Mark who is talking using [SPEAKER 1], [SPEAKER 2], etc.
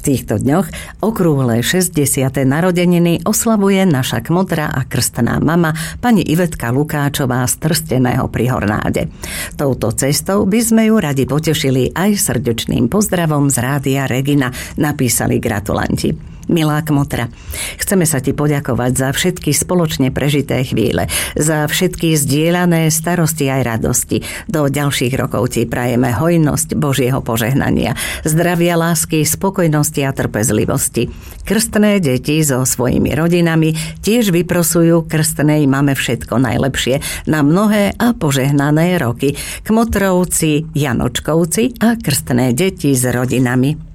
[SPEAKER 1] týchto dňoch okrúhle 60. narodeniny oslavuje naša kmotra a krstná mama pani Ivetka Lukáčová z Trsteného pri Hornáde. Touto cestou by sme ju radi potešili aj srdečným pozdravom z Rádia Regina, napísali gratulanti. Milá kmotra, chceme sa ti poďakovať za všetky spoločne prežité chvíle, za všetky zdieľané starosti aj radosti. Do ďalších rokov ti prajeme hojnosť Božieho požehnania, zdravia, lásky, spokojnosti a trpezlivosti. Krstné deti so svojimi rodinami tiež vyprosujú krstnej mame všetko najlepšie na mnohé a požehnané roky. Kmotrovci, Janočkovci a krstné deti s rodinami.